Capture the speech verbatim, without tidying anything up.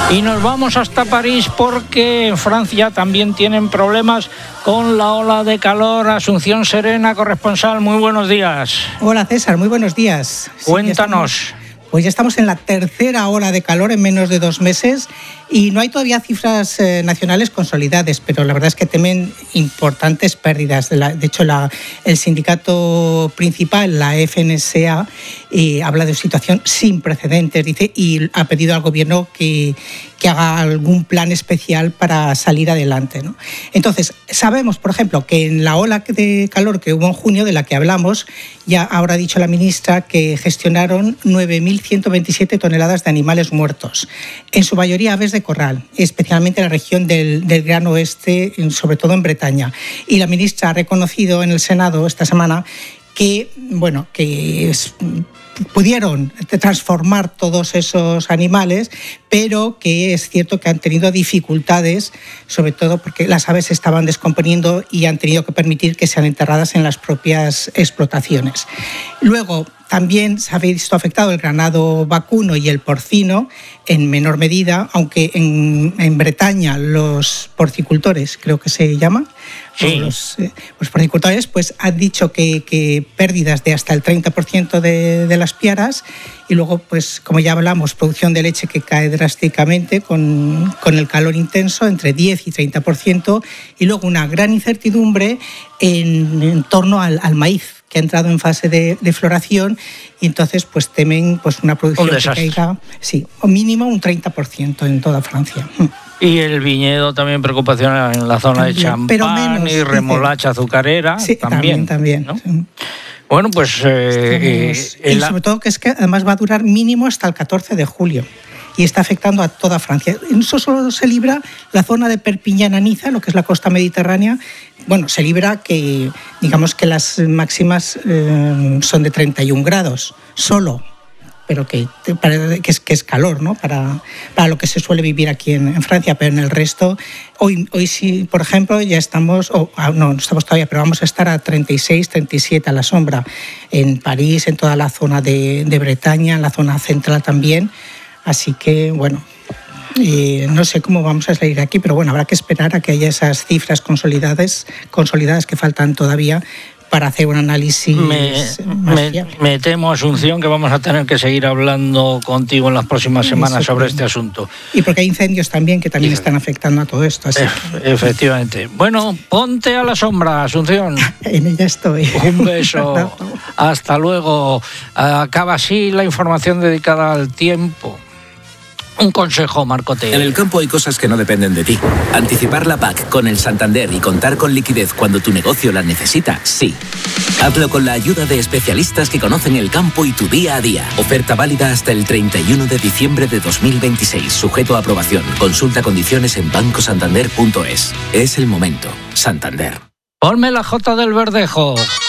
Y nos vamos hasta París porque en Francia también tienen problemas con la ola de calor. Asunción Serena, corresponsal, muy buenos días. Hola César, muy buenos días. Cuéntanos. Sí, Pues ya estamos en la tercera ola de calor en menos de dos meses y no hay todavía cifras eh, nacionales consolidadas, pero la verdad es que temen importantes pérdidas. De, la, de hecho, la, el sindicato principal, la F N S A, eh, habla de una situación sin precedentes, dice, y ha pedido al gobierno que, que haga algún plan especial para salir adelante, ¿no? Entonces, sabemos, por ejemplo, que en la ola de calor que hubo en junio, de la que hablamos, ya habrá dicho la ministra que gestionaron nueve mil ciento veintisiete toneladas de animales muertos, en su mayoría aves de corral, especialmente en la región del, del Gran Oeste, sobre todo en Bretaña. Y la ministra ha reconocido en el Senado esta semana que, bueno, que es, pudieron transformar todos esos animales, pero que es cierto que han tenido dificultades, sobre todo porque las aves se estaban descomponiendo y han tenido que permitir que sean enterradas en las propias explotaciones. Luego, también se ha visto afectado el ganado vacuno y el porcino en menor medida, aunque en, en Bretaña los porcicultores, creo que se llaman, sí. los, eh, los porcicultores pues, han dicho que, que pérdidas de hasta el treinta por ciento de, de las piaras, y luego, pues como ya hablamos, producción de leche que cae drásticamente con, con el calor intenso, entre diez y treinta por ciento, y luego una gran incertidumbre en, en torno al, al maíz, que ha entrado en fase de, de floración, y entonces pues temen pues una producción un que caiga, sí, o mínimo un treinta por ciento en toda Francia. Y el viñedo tamén preocupación en la zona también, de champán y remolacha dice, azucarera sí, también. también, ¿no? Sí. Bueno, pues... Eh, Estamos, eh, y sobre todo que es que además va a durar mínimo hasta el catorce de julio. Y está afectando a toda Francia. Eso solo se libra la zona de Perpiñán-Niza, lo que es la costa mediterránea. Bueno, se libra que, digamos que las máximas eh, son de treinta y un grados, solo, pero que, que, es, que es calor, ¿no? Para, para lo que se suele vivir aquí en, en Francia, pero en el resto, hoy, hoy sí, por ejemplo, ya estamos, oh, no, no estamos todavía, pero vamos a estar a treinta y seis, treinta y siete a la sombra, en París, en toda la zona de, de Bretaña, en la zona central también. Así que, bueno, eh, no sé cómo vamos a salir de aquí, pero bueno, habrá que esperar a que haya esas cifras consolidadas, consolidadas que faltan todavía para hacer un análisis me, más me, fiable. Me temo, Asunción, que vamos a tener que seguir hablando contigo en las próximas semanas sobre este asunto. Y porque hay incendios también que también y, están afectando a todo esto. Así e- que... Efectivamente. Bueno, ponte a la sombra, Asunción. En ella estoy. Un beso. Hasta luego. Acaba así la información dedicada al tiempo. Un consejo, Marcote. En el campo hay cosas que no dependen de ti. Anticipar la P A C con el Santander y contar con liquidez cuando tu negocio la necesita, sí. Hazlo con la ayuda de especialistas que conocen el campo y tu día a día. Oferta válida hasta el treinta y uno de diciembre de dos mil veintiséis. Sujeto a aprobación. Consulta condiciones en banco santander punto es. Es el momento. Santander. Ponme la Jota del Verdejo.